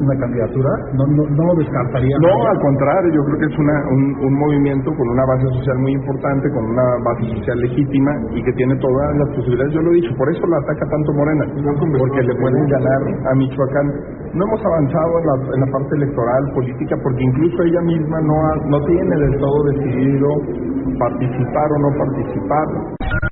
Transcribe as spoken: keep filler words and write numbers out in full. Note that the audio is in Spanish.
una candidatura, no, no, no lo descartaría. No, al contrario, yo creo que es una, un, un movimiento con una base social muy importante, con una base social legítima y que tiene todas las posibilidades. Yo lo he dicho, por eso la ataca tanto Morena, porque le pueden ganar a Michoacán. No hemos avanzado en la, en la parte electoral, política, porque incluso ella misma no, ha, no tiene del todo decidido participar o no participar.